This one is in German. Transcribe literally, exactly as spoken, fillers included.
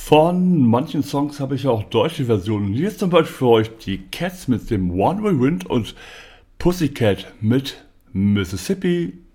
Von manchen Songs habe ich ja auch deutsche Versionen. Hier ist zum Beispiel für euch die Cats mit dem One Way Wind und Pussycat mit Mississippi.